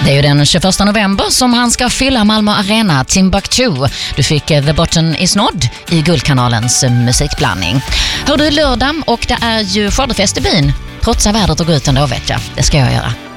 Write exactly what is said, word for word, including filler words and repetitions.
Det är ju den tjugoförsta november som han ska fylla Malmö Arena, Timbuktu. Du fick The Button Is Not i Guldkanalens musikblandning. Hör du lördag och det är ju skördefest i byn. Trotsa vädret och gå ut ändå vet jag. Det ska jag göra.